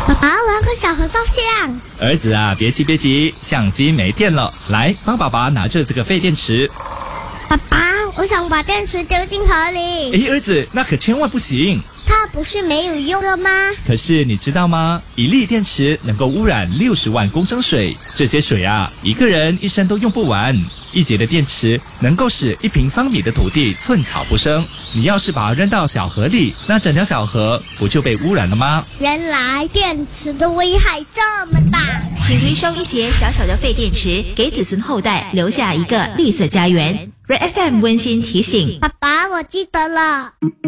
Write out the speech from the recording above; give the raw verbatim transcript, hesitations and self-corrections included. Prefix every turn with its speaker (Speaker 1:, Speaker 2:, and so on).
Speaker 1: 爸爸，我要跟小河照相。
Speaker 2: 儿子啊，别急别急，相机没电了，来帮爸爸拿着这个废电池。
Speaker 1: 爸爸，我想把电池丢进河里。
Speaker 2: 诶，儿子，那可千万不行。
Speaker 1: 它不是没有用了吗？
Speaker 2: 可是你知道吗？一粒电池能够污染六十万公升水，这些水啊，一个人一生都用不完。一节的电池能够使一平方米的土地寸草不生。你要是把它扔到小河里，那整条小河不就被污染了吗？
Speaker 1: 原来电池的危害这么大。
Speaker 3: 请回收一节小小的废电池，给子孙后代留下一个绿色家园。Red F M 温馨提醒：
Speaker 1: 爸爸，我记得了。